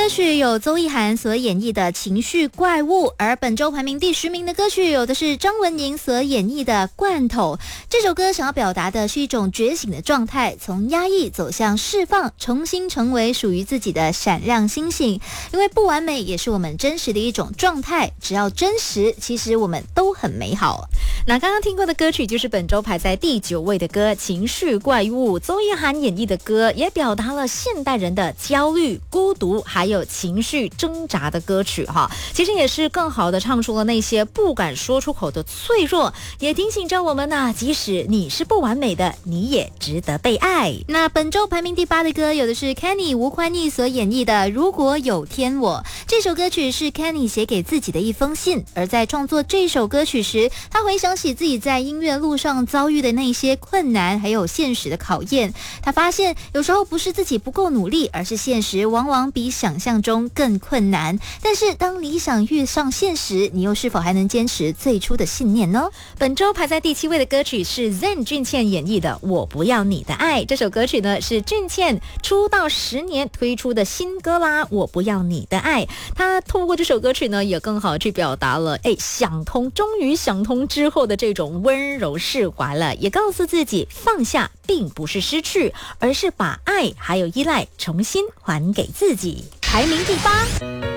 歌曲有邹艺涵所演绎的《情绪怪物》，而本周排名第10名的歌曲有的是张文宁所演绎的《罐头》。这首歌想要表达的是一种觉醒的状态，从压抑走向释放，重新成为属于自己的闪亮星星。因为不完美也是我们真实的一种状态，只要真实，其实我们都很美好。 那刚刚听过的歌曲就是本周排在第9位的歌《情绪怪物》，邹艺涵演绎的歌也表达了现代人的焦虑、孤独还有情绪挣扎的歌曲哈。其实也是更好的唱出了那些不敢说出口的脆弱，也提醒着我们呐，即使你是不完美的，你也值得被爱。 那本周排名第8的歌有的是 Kenny 吴宽义所演绎的《如果有天我》。这首歌曲是 Kenny 写给自己的一封信，而在创作这首歌曲时，他回想起自己在音乐路上遭遇的那些困难还有现实的考验。他发现有时候不是自己不够努力，而是现实往往比想象中更困难。但是当理想遇上现实，你又是否还能坚持最初的信念呢？ 本周排在第7位的歌曲是 Zen 俊倩演绎的《我不要你的爱》。这首歌曲呢是俊倩出道10年推出的新歌啦，《我不要你的爱》。他透过这首歌曲呢，也更好去表达了想通，终于想通之后的这种温柔释怀了，也告诉自己放下并不是失去，而是把爱还有依赖重新还给自己。排名第8。